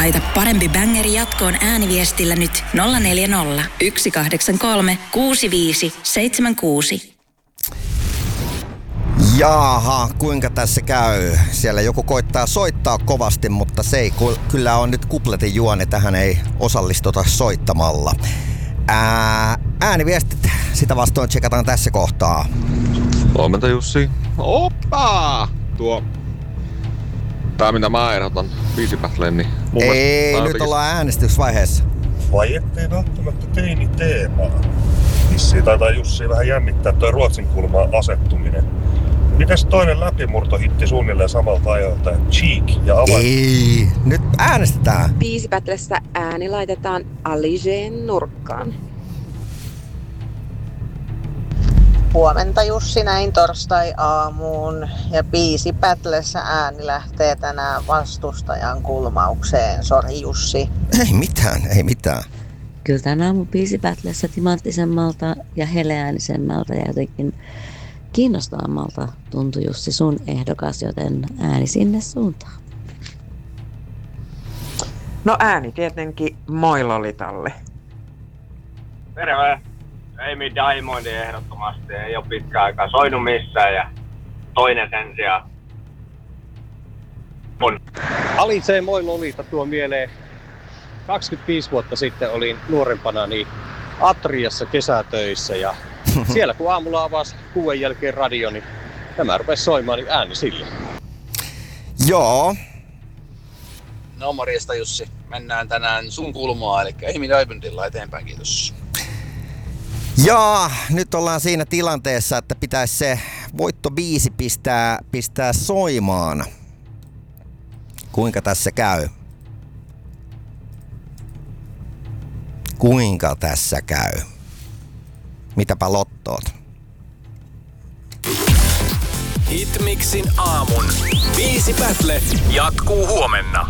Laita parempi bängeri jatkoon ääniviestillä nyt 040 183 65 76. Jaha, kuinka tässä käy? Siellä joku koittaa soittaa kovasti, mutta se ei kyllä on nyt kupletin juoni, tähän ei osallistuta soittamalla. Ääniviestit sitä vastoin tsekataan tässä kohtaa. Huomenta Jussi. Oppa! Tää mitä mä ehdotan, biisipätleen, niin ei, nyt ollaan äänestysvaiheessa. Vai ettei välttämättä teini-teemaa? Vissiin taitaa Jussi vähän jännittää toi Ruotsin kulmaan asettuminen. Mites toinen läpimurtohitti suunnilleen samalta ajalta? Cheek ja Avain? Ei, nyt äänestetään. Biisipätlässä ääni laitetaan Aligeen nurkkaan. Huomenta Jussi, näin torstai-aamuun. Ja biisipätlässä ääni lähtee tänään vastustajan kulmaukseen. Sori Jussi. Ei mitään. Kyllä tänään aamun biisipätlässä timanttisemmalta ja heleäänisemmältä ja jotenkin kiinnostavammalta tuntui Jussi sun ehdokas, joten ääni sinne suuntaan. No ääni tietenkin Moilolitalle. Terve! Amy Diamond ehdottomasti. Ei ole pitkä aikaa soinut missään ja toinen sen sijaan on. Alice Moi Lolita tuo mieleen. 25 vuotta sitten olin nuorempana niin Atriassa kesätöissä ja siellä kun aamulla avasi 6 jälkeen radio, niin tämä rupesi soimaan, niin ääni sille. Joo. No morjesta Jussi. Mennään tänään sun kulmaa, eli Amy Diamondilla eteenpäin, kiitos. Ja nyt ollaan siinä tilanteessa, että pitäisi se voittobiisi pistää soimaan. Kuinka tässä käy? Kuinka tässä käy? Mitäpä lottoot? Hitmixin aamun biisipätle jatkuu huomenna.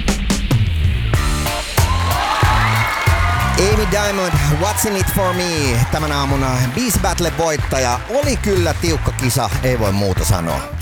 Amy Diamond, What's in it for me? Tämän aamun biisibattle voittaja. Oli kyllä tiukka kisa, ei voi muuta sanoa.